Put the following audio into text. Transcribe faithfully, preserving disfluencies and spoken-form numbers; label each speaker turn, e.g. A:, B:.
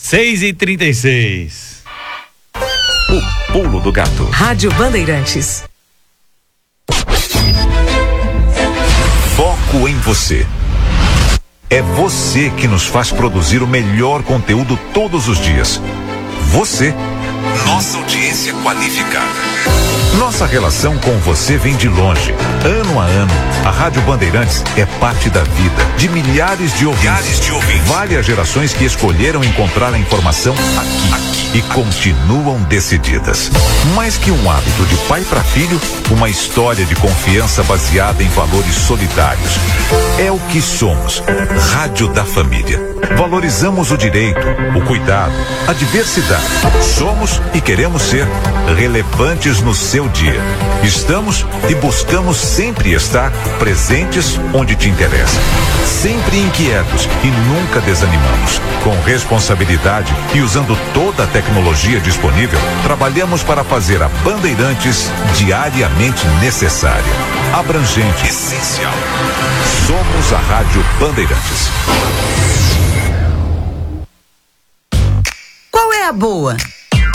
A: seis e trinta e seis.
B: O Pulo do Gato.
C: Rádio Bandeirantes.
B: Foco em você. É você que nos faz produzir o melhor conteúdo todos os dias. Você, nossa audiência qualificada. Nossa relação com você vem de longe. Ano a ano, a Rádio Bandeirantes é parte da vida de milhares de ouvintes. Milhares de ouvintes. Várias gerações que escolheram encontrar a informação aqui, aqui e continuam decididas. Mais que um hábito de pai para filho, uma história de confiança baseada em valores solidários. É o que somos. Rádio da Família. Valorizamos o direito, o cuidado, a diversidade. Somos e queremos ser relevantes no seu dia. Estamos e buscamos sempre estar presentes onde te interessa. Sempre inquietos e nunca desanimamos. Com responsabilidade e usando toda a tecnologia disponível, trabalhamos para fazer a Bandeirantes diariamente necessária, abrangente, essencial. Somos a Rádio Bandeirantes.
C: Qual é a boa?